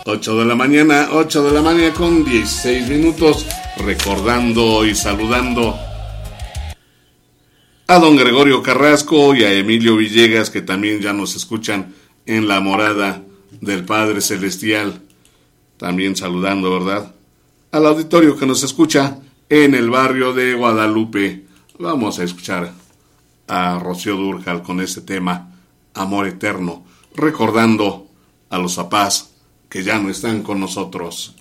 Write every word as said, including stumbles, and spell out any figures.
ocho de la mañana, ocho de la mañana con dieciséis minutos, recordando y saludando a don Gregorio Carrasco y a Emilio Villegas, que también ya nos escuchan en la morada del Padre Celestial. También saludando, ¿verdad?, al auditorio que nos escucha en el barrio de Guadalupe. Vamos a escuchar a Rocío Dúrcal con este tema, Amor Eterno, recordando a los papás que ya no están con nosotros.